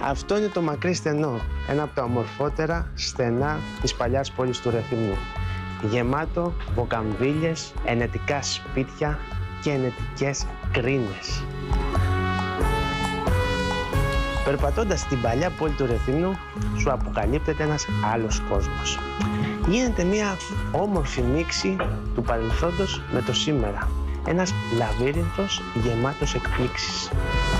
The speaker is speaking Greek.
Αυτό είναι το Μακρύ Στενό, ένα από τα ομορφότερα στενά της παλιάς πόλης του Ρεθύμνου. Γεμάτο βοκαμβίλες, ενετικά σπίτια και ενετικές κρίνες. Περπατώντας στην παλιά πόλη του Ρεθύμνου, σου αποκαλύπτεται ένας άλλος κόσμος. Γίνεται μια όμορφη μίξη του παρελθόντος με το σήμερα. Ένας λαβύρινθος γεμάτος εκπλήξεις.